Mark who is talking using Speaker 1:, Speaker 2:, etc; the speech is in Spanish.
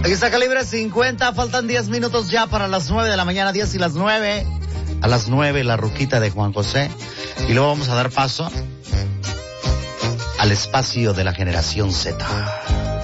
Speaker 1: Aquí está Calibre 50, faltan 10 minutos ya para las 9 de la mañana, 10 y las 9. A las 9 la ruquita de Juan José. Y luego vamos a dar paso al espacio de la generación Z.